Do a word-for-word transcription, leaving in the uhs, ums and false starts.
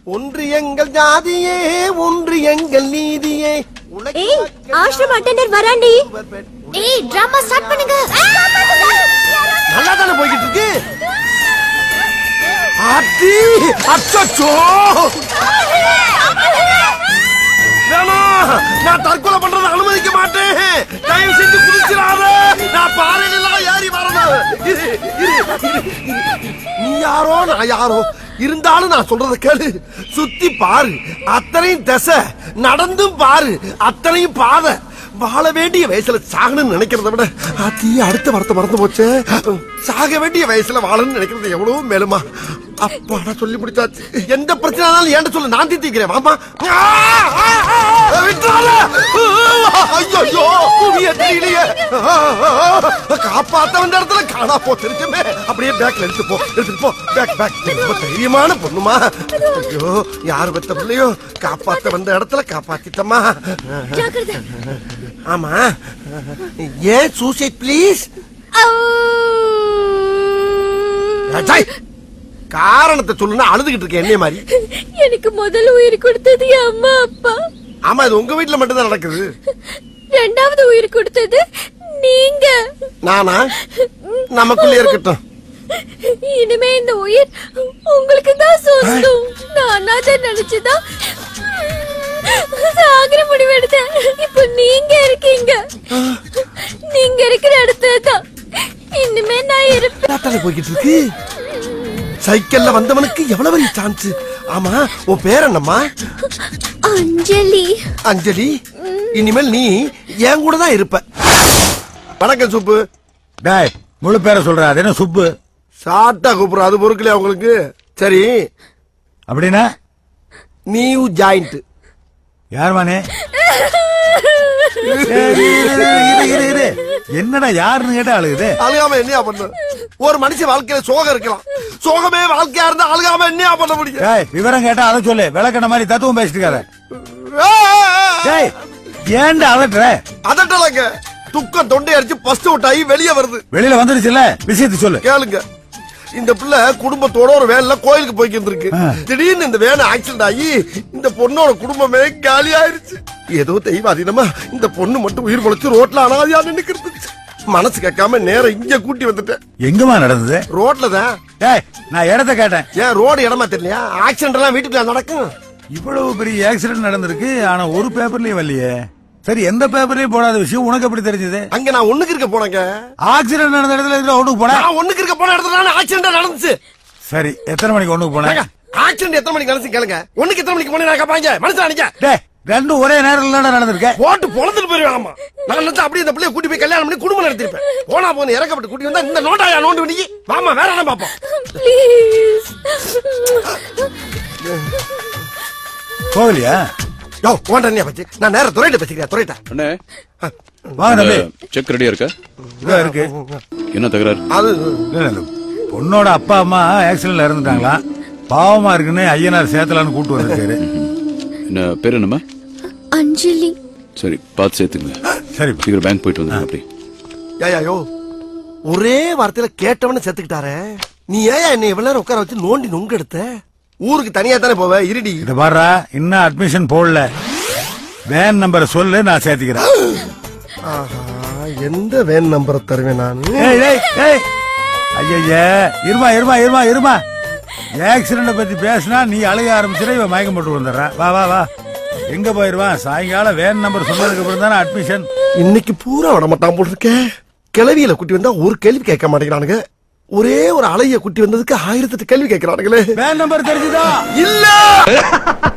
ஒன்று எங்கள் ஜாதியே ஒன்று எங்கள் நீதியே. ஏய் ஆஷ்ரம் அட்டெண்டர் வராண்டி. ஏய் டிராமா ஸ்டார்ட் பண்ணுங்க. நல்லா தானே போய்கிட்டு இருக்கு. அடி அச்சச்சோ வேணா, நான் தற்கொலை பண்றதை அனுமதிக்க மாட்டேன். தயவு செஞ்சு குதிச்சிடாத. நான் பாறையெல்லாம் ஏறி வரணும். நீ யாரோ நான் யாரோ இருந்தாலும் நான் சொல்றத கேளு. சுத்தி பாரு, அத்தனையும் திசை. நடந்தும் பாரு, அத்தனையும் பாதை. வாழ வேண்டிய வயசுல சாகணும்னு நினைக்கிறத விட அத்தி அடுத்த வார்த்தை மறந்து போச்சு. சாக வேண்டிய வயசுல வாழணும்னு நினைக்கிறது எவ்வளவு மேலுமா. அப்பாடா சொல்லி முடிச்சாச்சு. எந்த பிரச்சனைனாலும் ஏன்ட சொல்ல, நான் தீர்த்திக்கிறேன். வாமா. ஐயோ தெரியலையே. காப்பாத்த வந்த இடத்துல காணா போச்சிருச்சுமே. அப்படியே பேக்ல எடுத்து போ, எடுத்துட்டு போ. Back back. தைரியமான பொண்ணுமா. ஐயோ யாரு பெத்த பிள்ளையோ காப்பாத்த வந்த இடத்துல காப்பாத்திட்டமா. ஆமா ஏன் சூசைட் ப்ளீஸ்? காரணத்தை சொல்லுனா அழுதுகிட்டு இருக்க என்ன மாதிரி. எனக்கு முதல்ல உயிர் கொடுத்தது அம்மா அப்பா. ஆமா இது உங்க வீட்டுல மட்டும் தான் நடக்குது. ரெண்டாவது உயிர் கொடுத்தது நீங்க. நானா? நமக்குள்ளே இருக்கட்டும். இனிமே இந்த உயிர் உங்களுக்கு தான் சொந்தம். நான் அதை நினைச்சுதான் சாகர முடிவு எடுத்தேன். இப்ப நீங்க இருக்கீங்க. நீங்க இருக்கிற இடத்துல தான் இனிமே நான் இருப்பேன். போய்கிட்டு இருக்கு. சைக்கிள்ல வந்தவனுக்கு எவ்வளவு பெரிய சான்ஸ். ஆமா உன் பேர் என்னம்மா? அஞ்சலி. அஞ்சலி இனிமேல் நீ என் கூட தான் இருப்ப. வணக்கம் சுப்பு. டேய் முழு பேரை சொல்ற. அது என்ன சுப்பு? சாட்டா கூப்பிடுற அது பொறுக்கலையா உங்களுக்கு? சரி அப்படின்னா நியூ ஜாயிண்ட். யாருமானே? என்னடா யாருன்னு கேட்டா அழுகுது. அழுகாம என்னையா பண்ண? ஒரு மனுஷன் வாழ்க்கையில சோகம் இருக்கலாம். சோகமே வாழ்க்கையா இருந்தா அழுகாம என்னையா பண்ண முடியும்? விவரம் கேட்டா அதை சொல்லு. விளக்கண மாதிரி தத்துவம் பேசிட்டு இருக்காத. ஏன்டா அதட்டுற? அதட்டலங்க. துக்கம் தொண்டை அடிச்சு பஸ்ட் அவுட் ஆகி வெளியே வருது. வெளியில வந்துருச்சுல, விஷயத்தை சொல்லு. கேளுங்க. இந்த பிள்ளை குடும்பத்தோட ஒரு வேன்ல கோயிலுக்கு போய்க்கிட்டு இருக்கு. திடீர்னு இந்த வேன் ஆக்சிடென்ட் ஆகி இந்த பொண்ணோட குடும்பமே காலி ஆயிருச்சு. ஏதோ தெய்வ அதீனமா இந்த பொண்ணு மட்டும் உயிர் பொழைச்சு ரோட்ல அனாதையா நின்னுக்கிறது. மனசு கேட்காம நேரம் இங்க கூட்டி வந்துட்டேன். எங்கம்மா நடந்தது? ரோட்ல தான். நான் இடத்த கேட்டேன். ஏன் ரோடு இடமா தெரியலையா? ஆக்சிடென்ட் எல்லாம் வீட்டுக்குள்ள நடக்கும். இவ்வளவு பெரிய ஆக்சிடென்ட் நடந்திருக்கு, ஆனா ஒரு பேப்பர்லயும் வரலையே. சரி எந்த பேப்பர்லயும் போடாத விஷயம் உனக்கு எப்படி தெரிஞ்சது? அங்க நான் ஒண்ணுக்கு இருக்க போனேங்க. ஆக்சிடென்ட் நடந்த இடத்துல ஒண்ணுக்கு போன? நான் ஒண்ணுக்கு இருக்க போன இடத்துல ஆக்சிடென்ட் நடந்துச்சு. சரி எத்தனை மணிக்கு ஒண்ணுக்கு போன? ஆக்சிடென்ட் எத்தனை மணிக்கு நடந்துச்சு கேளுங்க. ஒண்ணுக்கு எத்தனை மணிக்கு போனேன் கேட்பாங்க. மனுஷன் நினைக்க. டேய் ரெண்டும் ஒரே நேரத்துல நடந்திருக்க. போட்டு பொளந்துட்டு போயிருவாங்கம்மா. நான் நினைச்சா அப்படியே இந்த பிள்ளைய கூட்டி போய் கல்யாணம் பண்ணி குடும்பம் நடத்திருப்பேன். போனா போன இறக்கப்பட்டு கூட்டி வந்தா இந்த நோட்டாயா நோண்டு பண்ணி வாமா வேற என்ன பாப்போம். போகலையா? யோ போண்டனியா பத்தி நான் நேரா துரைட்ட பேசிக்கிறேன். துரைட்ட அண்ணே வாங்க தம்பி. செக் ரெடியா இருக்கா? இதோ இருக்கு. என்ன தகராறு? அது பொண்ணோட அப்பா அம்மா ஆக்சிடென்ட்ல இறந்துட்டாங்களா. பாவமா இருக்குன்னு ஐயனார் சேத்தலான்னு கூட்டு வந்திருக்காரு. என்ன பேர் என்னம்மா? அஞ்சலி. சரி பார்த்து சேர்த்துங்க. சரி சீக்கிரம் பேங்க் போயிட்டு வந்து அப்படி. யோ ஒரே வார்த்தையில கேட்டவன செத்துக்கிட்டாரே. நீ ஏன் என்ன இவ்வளவு நேரம் உட்கார வச்சு நோண்டி நொங்க எடுத்த? ஊருக்கு தனியா தானே போவ. இருடி. இத பாரு, இன்னும் அட்மிஷன் போடல. வேன் நம்பரை சொல்லு, நான் சேர்த்துக்கிறேன். எந்த வேன் நம்பரை தருவேன் நான்? ஐயா இருமா இருமா இருமா இருமா. ஆக்சிடென்ட் பத்தி பேசினா நீ அழுக ஆரம்பிச்சுட இவன் மயக்கம் போட்டு வந்துடுற. வா வா வா. எங்க போயிருவான்? சாயங்காலம் வேன் நம்பர் சொன்னதுக்கு அப்புறம் தானே அட்மிஷன். இன்னைக்கு பூரா விட மாட்டான் போல் இருக்கேன். கிளவியில குட்டி வந்தா ஒரு கேள்வி கேட்க மாட்டேங்கிறானுங்க. ஒரே ஒரு அலைய குட்டி வந்ததுக்கு ஆயிரத்தி எட்டு கேள்வி கேட்கிறானுங்களே. வேன் நம்பர் தெரிஞ்சுதா? இல்ல